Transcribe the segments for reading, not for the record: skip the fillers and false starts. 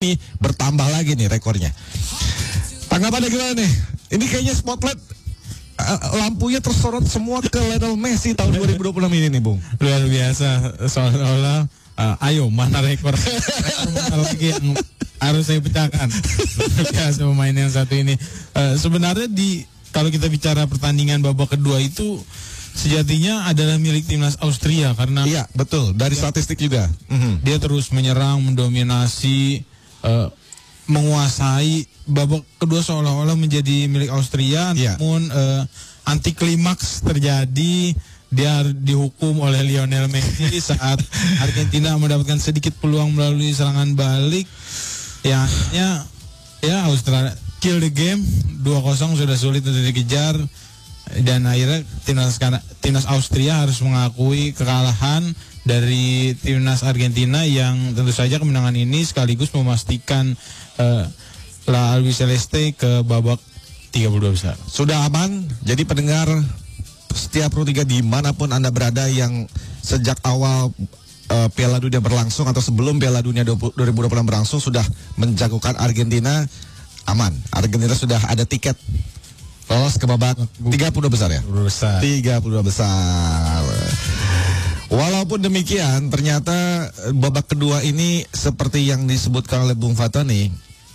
ini bertambah lagi nih rekornya. Tanggapannya gimana nih? Ini kayaknya spotlight lampunya tersorot semua ke Lionel Messi tahun 2026 ini nih, Bung. Luar biasa, seolah-olah ayo mana rekor mana lagi yang harus saya pecahkan. Luar biasa pemain yang satu ini. Sebenarnya kalau kita bicara pertandingan babak kedua itu sejatinya adalah milik timnas Austria karena iya betul dari statistik juga dia terus menyerang, mendominasi, menguasai. Babak kedua seolah-olah menjadi milik Austria, namun anti klimaks terjadi. Dia dihukum oleh Lionel Messi saat Argentina mendapatkan sedikit peluang melalui serangan balik. Ya akhirnya Australia kill the game 2-0, sudah sulit untuk dikejar dan akhirnya timnas Austria harus mengakui kekalahan dari timnas Argentina yang tentu saja kemenangan ini sekaligus memastikan La Albiceleste ke babak 32 besar. Sudah aman, jadi pendengar setiap Pro 3 dimanapun Anda berada yang sejak awal Piala Dunia berlangsung atau sebelum Piala Dunia 2026 berlangsung sudah menjagokan Argentina, aman. Argentina sudah ada tiket lolos ke babak 32 besar ya? 32 besar. Walaupun demikian, ternyata babak kedua ini seperti yang disebutkan oleh Bung Fatani,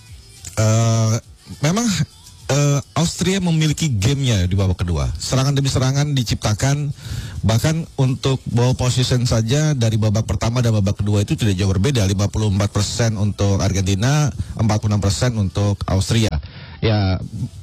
memang Austria memiliki gamenya di babak kedua. Serangan demi serangan diciptakan, bahkan untuk ball position saja dari babak pertama dan babak kedua itu tidak jauh berbeda. 54% untuk Argentina, 46% untuk Austria. Ya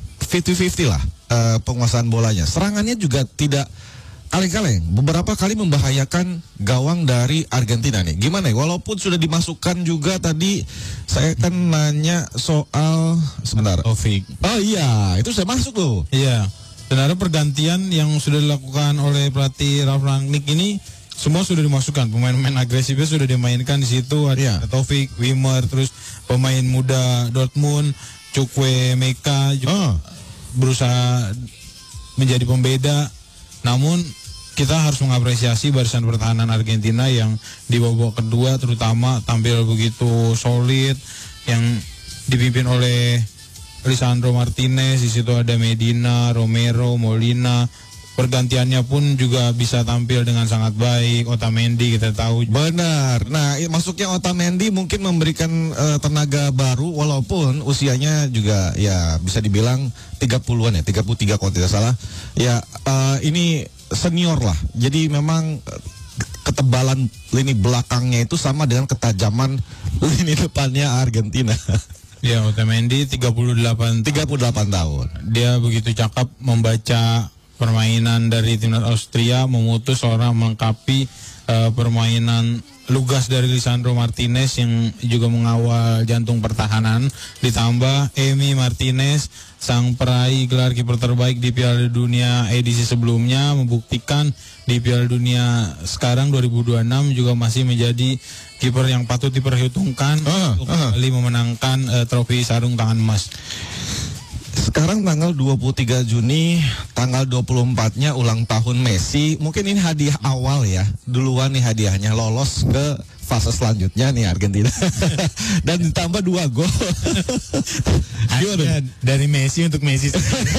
50-50 lah penguasaan bolanya. Serangannya juga tidak kaleng-kaleng, beberapa kali membahayakan gawang dari Argentina nih. Gimana ya? Walaupun sudah dimasukkan juga tadi, saya kan nanya soal sebentar. Taufik. Oh iya, itu saya masuk loh. Iya. Sebenarnya pergantian yang sudah dilakukan oleh pelatih Ralf Rangnick ini semua sudah dimasukkan. Pemain-pemain agresifnya sudah dimainkan di situ. Ada Taufik, Wimmer, terus pemain muda Dortmund, Chukwuemeka juga berusaha menjadi pembeda. Namun kita harus mengapresiasi barisan pertahanan Argentina yang di babak kedua terutama tampil begitu solid, yang dipimpin oleh Lisandro Martinez. Di situ ada Medina, Romero, Molina. Pergantiannya pun juga bisa tampil dengan sangat baik. Otamendi kita tahu. Benar. Nah, masuknya Otamendi mungkin memberikan tenaga baru, walaupun usianya juga ya bisa dibilang 30-an ya, 33 kalau tidak salah. Ya ini senior lah. Jadi memang ketebalan lini belakangnya itu sama dengan ketajaman lini depannya Argentina. Ya, Otamendi 38 tahun. Dia begitu cakap membaca permainan dari timnas Austria, memutus orang melengkapi permainan lugas dari Lisandro Martinez yang juga mengawal jantung pertahanan. Ditambah Emi Martinez, sang peraih gelar kiper terbaik di Piala Dunia edisi sebelumnya, membuktikan di Piala Dunia sekarang 2026 juga masih menjadi kiper yang patut diperhitungkan untuk kembali memenangkan trofi sarung tangan emas. Sekarang tanggal 23 Juni, tanggal 24-nya ulang tahun Messi. Mungkin ini hadiah awal ya. Duluan nih hadiahnya, lolos ke fase selanjutnya nih Argentina. Dan ditambah 2 gol. Dari Messi untuk Messi.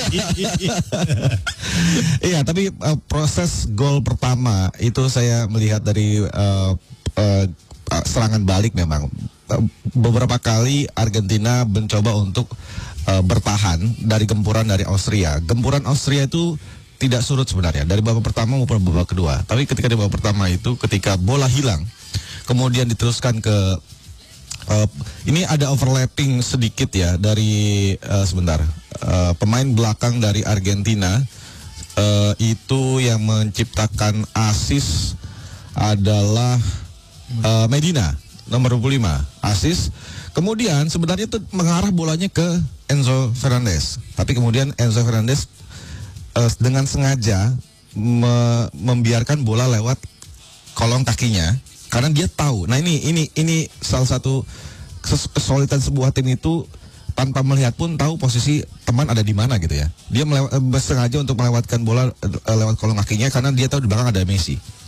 Iya, tapi proses gol pertama itu saya melihat dari serangan balik memang. Beberapa kali Argentina mencoba untuk bertahan dari gempuran dari Austria. Gempuran Austria itu tidak surut sebenarnya dari babak pertama maupun babak kedua. Tapi ketika di babak pertama itu, ketika bola hilang, kemudian diteruskan ke ini ada overlapping sedikit ya dari pemain belakang dari Argentina itu yang menciptakan assist adalah Medina nomor 25 assist. Kemudian sebenarnya itu mengarah bolanya ke Enzo Fernandez. Tapi kemudian Enzo Fernandez dengan sengaja membiarkan bola lewat kolong kakinya karena dia tahu. Nah ini salah satu kesulitan sebuah tim itu, tanpa melihat pun tahu posisi teman ada di mana gitu ya. Dia sengaja untuk melewatkan bola lewat kolong kakinya karena dia tahu di belakang ada Messi.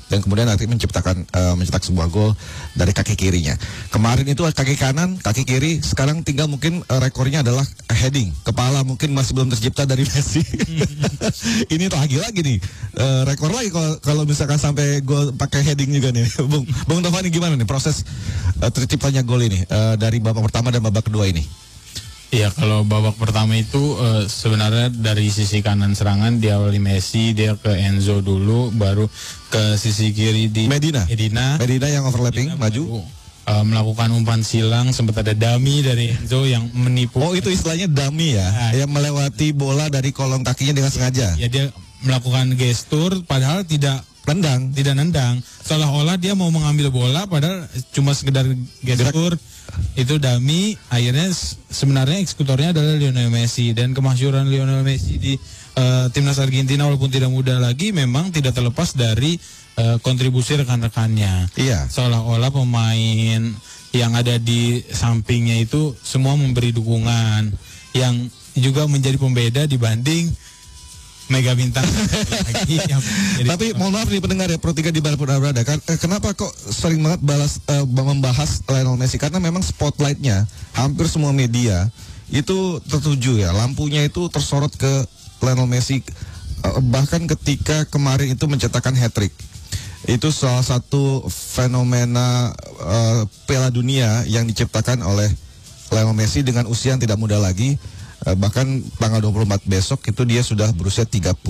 dan kemudian nanti mencetak sebuah gol dari kaki kirinya. Kemarin itu kaki kanan, kaki kiri, sekarang tinggal mungkin rekornya adalah heading. Kepala mungkin masih belum tercipta dari Messi. Ini lagi nih rekor lagi kalau misalkan sampai gol pakai heading juga nih. Bung Tovani, gimana nih proses terciptanya gol ini dari babak pertama dan babak kedua ini? Iya, kalau babak pertama itu sebenarnya dari sisi kanan serangan diawali Messi, dia ke Enzo dulu, baru ke sisi kiri di Medina yang overlapping, maju. Melakukan umpan silang, sempat ada dummy dari Enzo yang menipu. Oh, itu istilahnya dummy ya, yang melewati bola dari kolong kakinya dengan sengaja. Ya, dia melakukan gestur padahal tidak nendang. Seolah-olah dia mau mengambil bola padahal cuma sekedar gestur. Itu dummy. Akhirnya sebenarnya eksekutornya adalah Lionel Messi, dan kemasyhuran Lionel Messi di timnas Argentina walaupun tidak muda lagi memang tidak terlepas dari kontribusi rekan-rekannya. Iya. Seolah-olah pemain yang ada di sampingnya itu semua memberi dukungan, yang juga menjadi pembeda dibanding mega bintang lagi. Tapi mohon maaf nih pendengar ya, Pro 3 di Barat berada. Kenapa kok sering banget membahas Lionel Messi? Karena memang spotlightnya hampir semua media itu tertuju ya, lampunya itu tersorot ke Lionel Messi. Bahkan ketika kemarin itu mencetakkan hat-trick, itu salah satu fenomena Piala Dunia yang diciptakan oleh Lionel Messi dengan usia yang tidak muda lagi. Bahkan tanggal 24 besok itu dia sudah berusia 39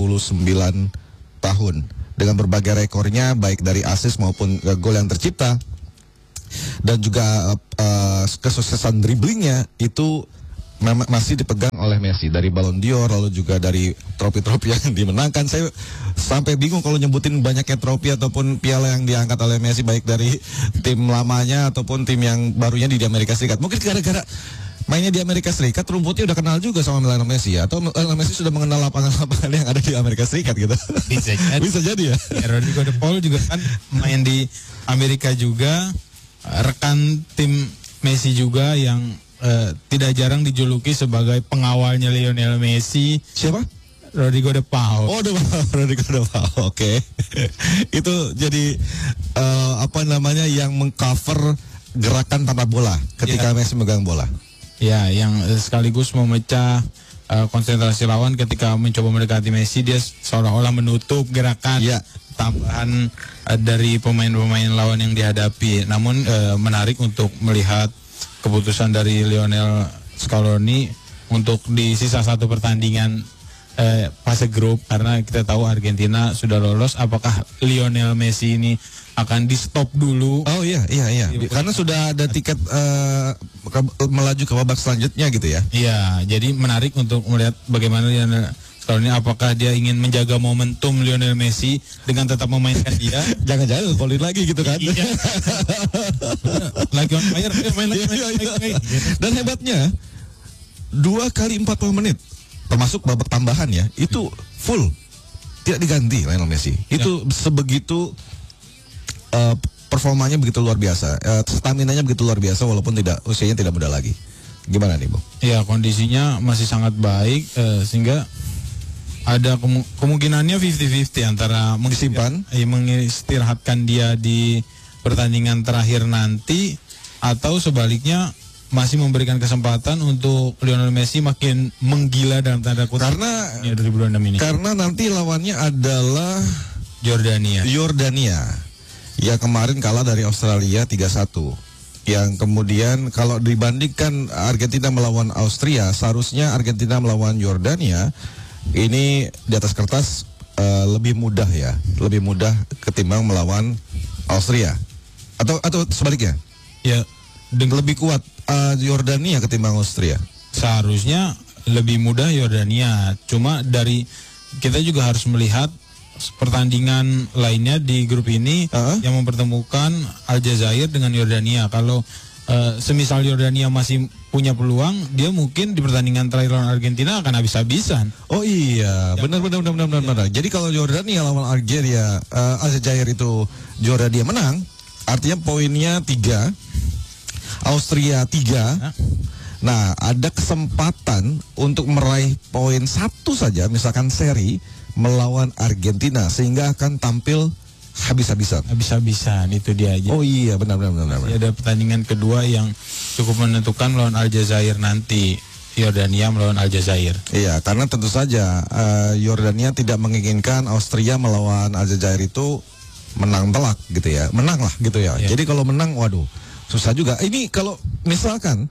tahun. Dengan berbagai rekornya baik dari assist maupun gol yang tercipta, dan juga kesuksesan dribblingnya itu masih dipegang oleh Messi, dari Ballon d'Or, lalu juga dari trofi-trofi yang dimenangkan. Saya sampai bingung kalau nyebutin banyaknya trofi ataupun piala yang diangkat oleh Messi, baik dari tim lamanya ataupun tim yang barunya di Amerika Serikat. Mungkin gara-gara mainnya di Amerika Serikat, rumputnya udah kenal juga sama Lionel Messi ya, atau Lionel Messi sudah mengenal lapangan-lapangan yang ada di Amerika Serikat gitu. Bisa jadi ya. Rodrigo de Paul juga kan main di Amerika juga, rekan tim Messi juga yang tidak jarang dijuluki sebagai pengawalnya Lionel Messi. Siapa? Rodrigo de Paul. Oh, Rodrigo de Paul. Oke. Itu jadi yang mengcover gerakan tanpa bola ketika Messi megang bola. Ya, yang sekaligus memecah konsentrasi lawan ketika mencoba mendekati Messi. Dia seolah-olah menutup gerakan tambahan dari pemain-pemain lawan yang dihadapi. Namun menarik untuk melihat keputusan dari Lionel Scaloni untuk di sisa satu pertandingan fase grup, karena kita tahu Argentina sudah lolos. Apakah Lionel Messi ini akan di stop dulu? Oh iya. Karena sudah ada tiket melaju ke babak selanjutnya gitu ya. Iya, jadi menarik untuk melihat bagaimana Lionel Scaloni, apakah dia ingin menjaga momentum Lionel Messi dengan tetap memainkan dia. Jangan-jangan golin lagi gitu kan. Iya. Lagi on fire, main lagi. Dan hebatnya 2 kali 40 menit termasuk babak tambahan ya, itu full tidak diganti Lionel Messi. Itu sebegitu performanya begitu luar biasa, staminanya begitu luar biasa walaupun usianya tidak muda lagi. Gimana nih, Bung? Ya, kondisinya masih sangat baik, sehingga ada kemungkinannya 50-50 antara mengistirahatkan dia di pertandingan terakhir nanti, atau sebaliknya masih memberikan kesempatan untuk Lionel Messi makin menggila dalam tanda kutip karena 2026 ini. Karena nanti lawannya adalah Jordania. Ya, kemarin kalah dari Australia 3-1. Yang kemudian kalau dibandingkan Argentina melawan Austria, seharusnya Argentina melawan Jordania ini di atas kertas lebih mudah ya, lebih mudah ketimbang melawan Austria, atau sebaliknya? Ya, lebih kuat Jordania ketimbang Austria. Seharusnya lebih mudah Jordania. Cuma dari kita juga harus melihat pertandingan lainnya di grup ini yang mempertemukan Aljazair dengan Yordania. Kalau semisal Yordania masih punya peluang, dia mungkin di pertandingan terakhir lawan Argentina akan habis-habisan. Oh iya, benar. Jadi kalau Yordania lawan Algeria, Aljazair itu Yordania menang, artinya poinnya 3, Austria 3. Nah, ada kesempatan untuk meraih poin 1 saja, misalkan seri melawan Argentina, sehingga akan tampil habis-habisan. Habis-habisan itu dia aja. Oh iya, benar. Ada pertandingan kedua yang cukup menentukan melawan Aljazair nanti. Yordania melawan Aljazair. Iya, karena tentu saja Yordania tidak menginginkan Austria melawan Aljazair itu menang telak gitu ya. Menang lah gitu ya. Jadi kalau menang, waduh, susah juga. Ini kalau misalkan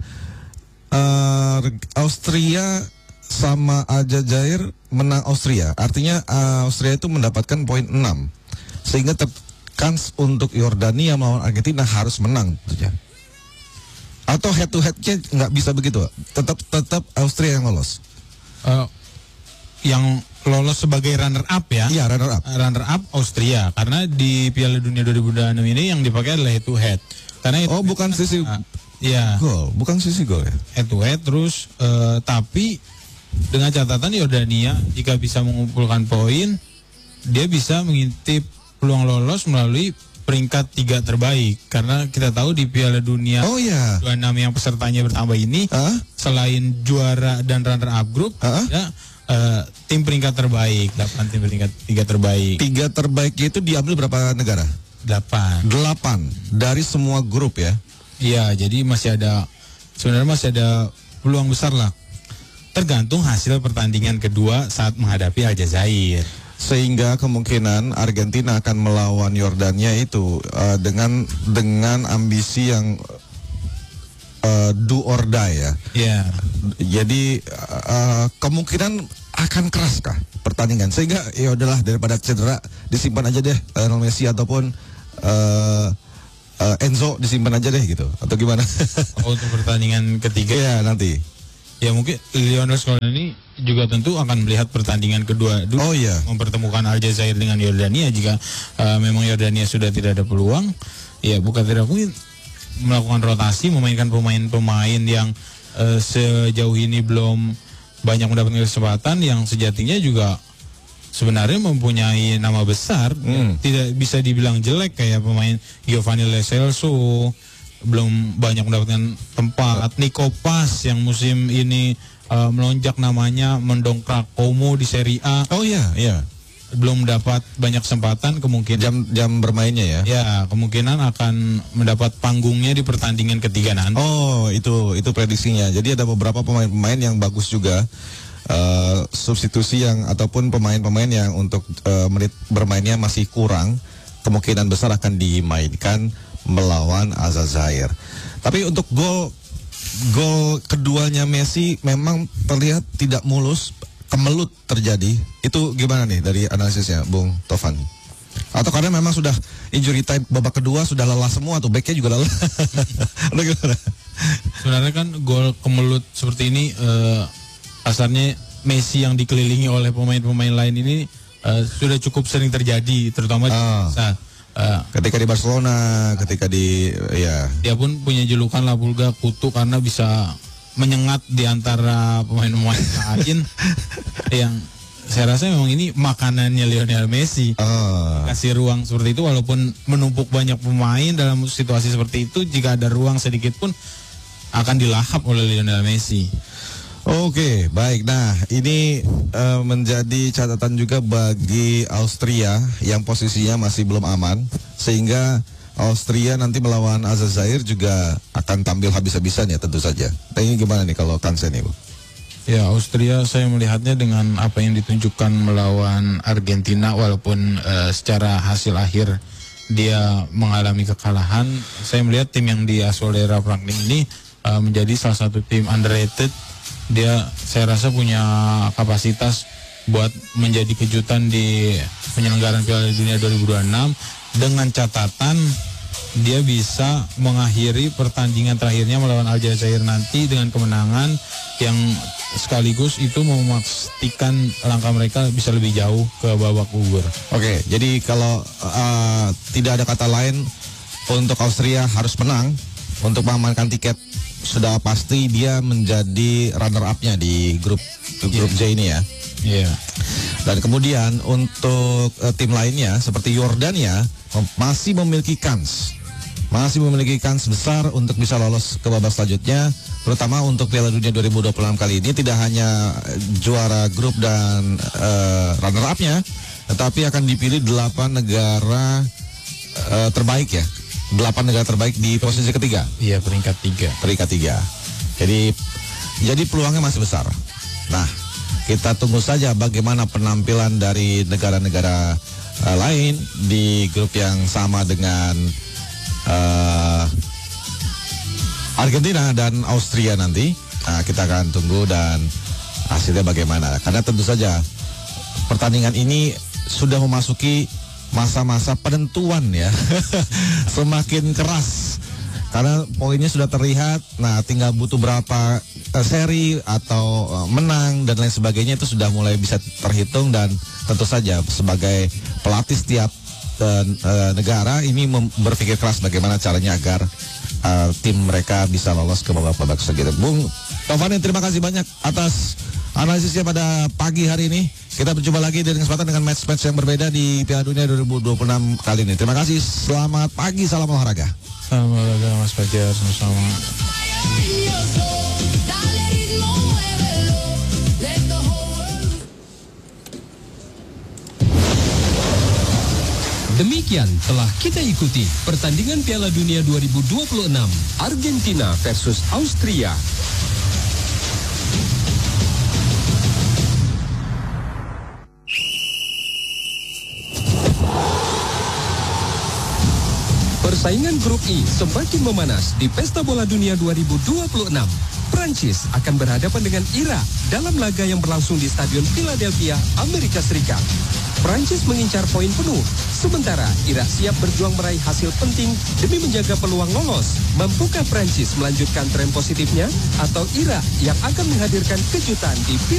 Austria sama Aljazair menang Austria, artinya Austria itu mendapatkan poin 6. Sehingga kans untuk Yordania melawan Argentina harus menang tentunya. Atau head to headnya nggak bisa begitu, tetap Austria yang lolos. Yang lolos sebagai runner up ya? Iya, runner up. Runner up Austria, karena di Piala Dunia 2026 ini yang dipakai adalah head to head. Karena bukan sisi gol, bukan sisi gol ya. Head to head terus, tapi dengan catatan Yordania jika bisa mengumpulkan poin, dia bisa mengintip peluang lolos melalui peringkat 3 terbaik, karena kita tahu di Piala Dunia 26 yang pesertanya bertambah ini, selain juara dan runner up grup, ada tim peringkat terbaik, 8 tim peringkat 3 terbaik. 3 terbaik itu diambil berapa negara? 8 dari semua grup ya? Iya, jadi sebenarnya masih ada peluang besar lah, tergantung hasil pertandingan kedua saat menghadapi Aljazair. Sehingga kemungkinan Argentina akan melawan Yordania itu dengan ambisi yang do or die ya. Yeah. Jadi kemungkinan akan keras kah pertandingan, sehingga ya udahlah, daripada cedera disimpan aja deh Lionel Messi ataupun Enzo disimpan aja deh gitu, atau gimana? Untuk pertandingan ketiga ya nanti. Ya mungkin Lionel Scaloni juga tentu akan melihat pertandingan kedua dulu, mempertemukan Aljazair dengan Yordania. Jika memang Yordania sudah tidak ada peluang, ya bukan tidak mungkin melakukan rotasi, memainkan pemain-pemain yang sejauh ini belum banyak mendapatkan kesempatan, yang sejatinya juga sebenarnya mempunyai nama besar, tidak bisa dibilang jelek, kayak pemain Giovanni Lo Celso belum banyak mendapatkan tempat. Nico Paz yang musim ini melonjak namanya, mendongkrak Como di Serie A. Oh iya, belum dapat banyak kesempatan, kemungkinan jam bermainnya ya. Ya, kemungkinan akan mendapat panggungnya di pertandingan ketiga nanti. Oh, itu prediksinya. Jadi ada beberapa pemain-pemain yang bagus juga. Substitusi yang ataupun pemain-pemain yang untuk menit bermainnya masih kurang, kemungkinan besar akan dimainkan melawan Aljazair. Tapi untuk gol keduanya Messi memang terlihat tidak mulus, kemelut terjadi. Itu gimana nih dari analisisnya, Bung Tovan? Atau karena memang sudah injury time babak kedua, sudah lelah semua tuh, backnya juga lelah. Atau gimana? Sebenarnya kan gol kemelut seperti ini kasarnya Messi yang dikelilingi oleh pemain-pemain lain ini sudah cukup sering terjadi, terutama ketika di Barcelona, ketika dia pun punya julukan La Pulga, kutu, karena bisa menyengat di antara pemain-pemain lain. Yang saya rasa memang ini makanannya Lionel Messi. Kasih ruang seperti itu, walaupun menumpuk banyak pemain dalam situasi seperti itu, jika ada ruang sedikit pun akan dilahap oleh Lionel Messi. Oke, baik. Nah, ini menjadi catatan juga bagi Austria yang posisinya masih belum aman, sehingga Austria nanti melawan Aljazair juga akan tampil habis-habisan ya tentu saja. Nah, ini gimana nih kalau Kansen nih, Bu? Ya, Austria saya melihatnya dengan apa yang ditunjukkan melawan Argentina, walaupun secara hasil akhir dia mengalami kekalahan, saya melihat tim yang diasuh oleh Ralf Rangnick ini menjadi salah satu tim underrated. Dia saya rasa punya kapasitas buat menjadi kejutan di penyelenggaraan Piala Dunia 2026, dengan catatan dia bisa mengakhiri pertandingan terakhirnya melawan Aljazair nanti dengan kemenangan yang sekaligus itu memastikan langkah mereka bisa lebih jauh ke babak gugur. Oke, jadi kalau tidak ada kata lain, untuk Austria harus menang untuk mengamankan tiket. Sudah pasti dia menjadi runner up-nya di grup J ini ya. Iya. Dan kemudian untuk tim lainnya seperti Yordania masih memiliki kans besar untuk bisa lolos ke babak selanjutnya, terutama untuk Piala Dunia 2026 kali ini. Tidak hanya juara grup dan runner up-nya, tetapi akan dipilih 8 negara terbaik ya. 8 negara terbaik di posisi ketiga. Iya, peringkat 3. Peringkat 3. Jadi peluangnya masih besar. Nah, kita tunggu saja bagaimana penampilan dari negara-negara lain di grup yang sama dengan Argentina dan Austria nanti. Nah, kita akan tunggu dan hasilnya bagaimana. Karena tentu saja pertandingan ini sudah memasuki masa-masa penentuan ya. Semakin keras karena poinnya sudah terlihat. Nah, tinggal butuh berapa seri atau menang dan lain sebagainya itu sudah mulai bisa terhitung. Dan tentu saja sebagai pelatih setiap negara ini berpikir keras bagaimana caranya agar tim mereka bisa lolos ke babak selanjutnya. Bung Taufani, terima kasih banyak atas analisisnya pada pagi hari ini. Kita berjumpa lagi dengan kesempatan dengan match-match yang berbeda di Piala Dunia 2026 kali ini. Terima kasih, selamat pagi, salam olahraga. Salam olahraga Mas Fajar, sama-sama. Demikian telah kita ikuti pertandingan Piala Dunia 2026 Argentina versus Austria. Persaingan grup I semakin memanas di Pesta Bola Dunia 2026. Prancis akan berhadapan dengan Irak dalam laga yang berlangsung di Stadion Philadelphia, Amerika Serikat. Prancis mengincar poin penuh, sementara Irak siap berjuang meraih hasil penting demi menjaga peluang lolos. Mampukah Prancis melanjutkan tren positifnya atau Irak yang akan menghadirkan kejutan di